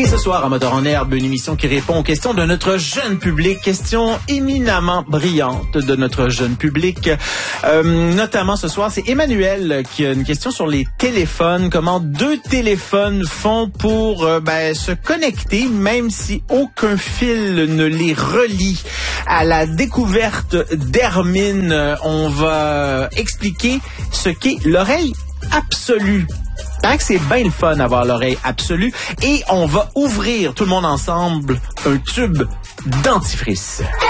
ce soir, à Moteur en Herbe, une émission qui répond aux questions de notre jeune public, questions éminemment brillantes de notre jeune public. Notamment ce soir, c'est Emmanuel qui a une question sur les téléphones. Comment 2 téléphones font pour se connecter, même si aucun fil ne les relie. À la découverte d'Hermine, on va expliquer ce qu'est l'oreille absolue. Tant que c'est bien le fun d'avoir l'oreille absolue. Et on va ouvrir tout le monde ensemble un tube dentifrice.